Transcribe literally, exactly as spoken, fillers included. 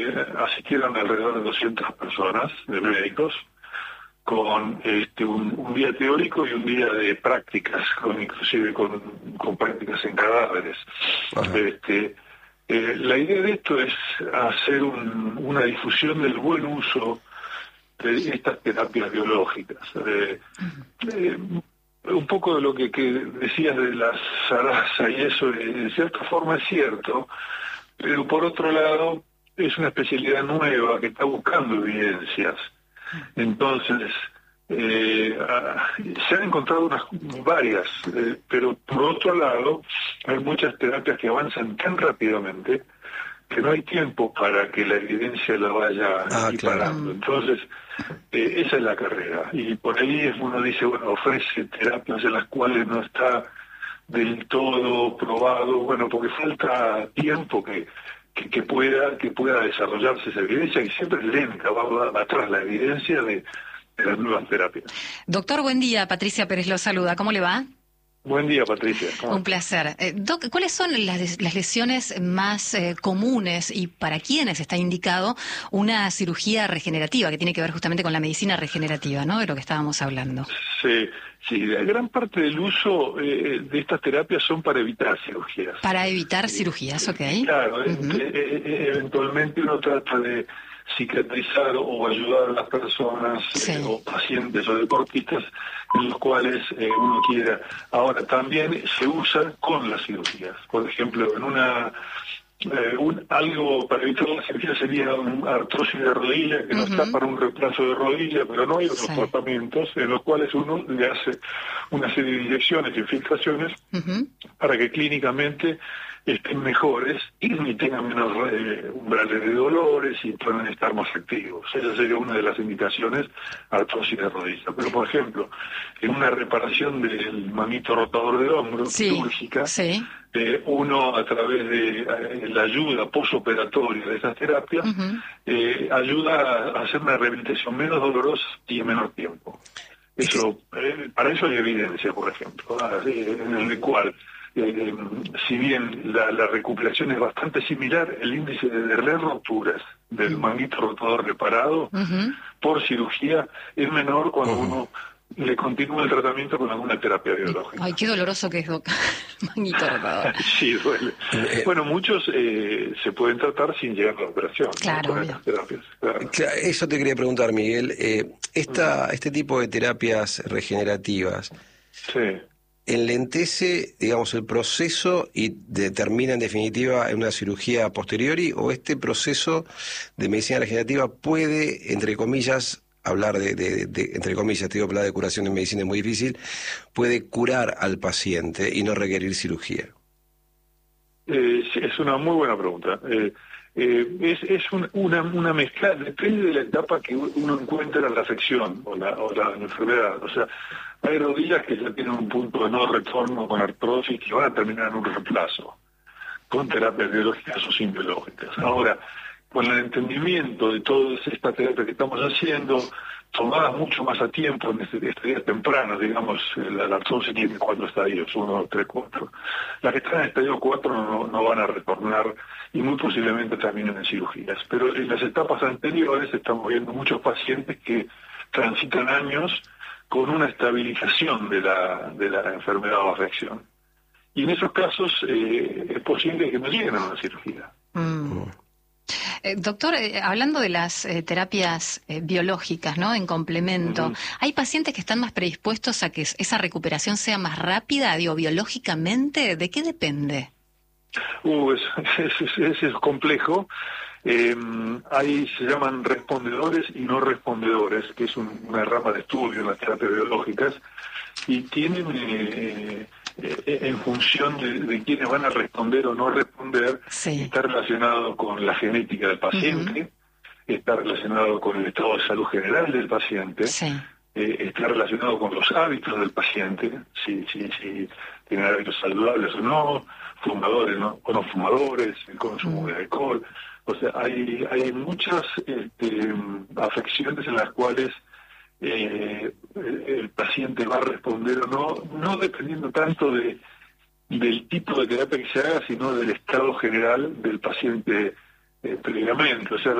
asistieron alrededor de doscientas personas de médicos con este, un, un día teórico y un día de prácticas, con inclusive con, con prácticas en cadáveres. Este, eh, la idea de esto es hacer un, una difusión del buen uso de estas terapias biológicas. Eh, eh, un poco de lo que, que decías de la zaraza y eso, en cierta forma es cierto, pero por otro lado es una especialidad nueva que está buscando evidencias. Entonces, eh, se han encontrado unas varias, eh, pero por otro lado hay muchas terapias que avanzan tan rápidamente que no hay tiempo para que la evidencia la vaya ah, equiparando. Claro. Entonces, eh, esa es la carrera. Y por ahí uno dice, bueno, ofrece terapias en las cuales no está del todo probado, bueno, porque falta tiempo que Que, que pueda que pueda desarrollarse esa evidencia, que siempre es lenta, va, va atrás la evidencia de, de las nuevas terapias. Doctor, buen día. Patricia Pérez lo saluda. ¿Cómo le va? Buen día, Patricia. Un placer. Eh, Doc, ¿cuáles son las, las lesiones más eh, comunes y para quiénes está indicado una cirugía regenerativa, que tiene que ver justamente con la medicina regenerativa, ¿no?, de lo que estábamos hablando? Sí, sí. Gran parte del uso eh, de estas terapias son para evitar cirugías. Para evitar cirugías, ok. Claro, Uh-huh. eh, eh, eventualmente uno trata de cicatrizar o ayudar a las personas, sí. eh, o pacientes o deportistas en los cuales eh, uno quiera. Ahora, también se usa con las cirugías. Por ejemplo, en una eh, un, algo para evitar la cirugía sería un artrosis de rodilla, que no uh-huh. está para un reemplazo de rodilla, pero no hay otros sí. tratamientos en los cuales uno le hace una serie de inyecciones, infiltraciones, uh-huh. para que clínicamente estén mejores y tengan menos eh, umbrales de dolores y puedan estar más activos. Esa sería una de las indicaciones, artrosis de rodilla. Pero, por ejemplo, en una reparación del manguito rotador del hombro, sí, quirúrgica, sí. eh, uno a través de eh, la ayuda postoperatoria de esas terapias, uh-huh. eh, ayuda a hacer una rehabilitación menos dolorosa y en menor tiempo. Eso, eh, para eso hay evidencia, por ejemplo, en el cual Eh, si bien la, la recuperación es bastante similar, el índice de re-roturas del manguito rotador reparado uh-huh. por cirugía es menor cuando uh-huh. uno le continúa el tratamiento con alguna terapia biológica. Ay, qué doloroso que es, Doc. Manguito rotador. Sí, duele. Bueno, muchos eh, se pueden tratar sin llegar a la operación. Claro, ¿no? Con estas terapias. Claro. Eso te quería preguntar, Miguel. Eh, esta, uh-huh. Este tipo de terapias regenerativas, sí. ¿enlentece, digamos, el proceso y determina en definitiva en una cirugía a posteriori, o este proceso de medicina regenerativa puede, entre comillas, hablar de, de, de entre comillas, te digo, hablar de curación en medicina es muy difícil, puede curar al paciente y no requerir cirugía? Eh, sí, es una muy buena pregunta. Eh, eh, es es un, una, una mezcla, depende de la etapa que uno encuentra la afección o la, o la enfermedad. O sea, hay rodillas que ya tienen un punto de no retorno con artrosis que van a terminar en un reemplazo, con terapias biológicas o sin biológicas. Ahora, con el entendimiento de todas estas terapias que estamos haciendo, tomadas mucho más a tiempo, en este, estadios tempranos, digamos, la, la artrosis tiene cuatro estadios, uno, dos, tres, cuatro. Las que están en estadio cuatro no, no van a retornar y muy posiblemente terminen en cirugías. Pero en las etapas anteriores estamos viendo muchos pacientes que transitan años con una estabilización de la, de la enfermedad o afección. Y en esos casos eh, es posible que no lleguen a una cirugía. Mm. Eh, doctor, eh, hablando de las eh, terapias eh, biológicas, ¿no?, en complemento, uh-huh. ¿hay pacientes que están más predispuestos a que esa recuperación sea más rápida, digo, biológicamente? ¿De qué depende? Uh, es, es, es, es complejo. Eh, ahí se llaman respondedores y no respondedores, que es un, una rama de estudio en las terapias biológicas, y tienen, eh, eh, en función de, de quiénes van a responder o no responder, sí. está relacionado con la genética del paciente, uh-huh. está relacionado con el estado de salud general del paciente, sí. eh, está relacionado con los hábitos del paciente, si, si, si tienen hábitos saludables o no, fumadores ¿no? o no fumadores, el consumo uh-huh. de alcohol. O sea, hay hay muchas este, afecciones en las cuales eh, el, el paciente va a responder o no, no dependiendo tanto de del tipo de terapia que se haga, sino del estado general del paciente eh, previamente, o sea,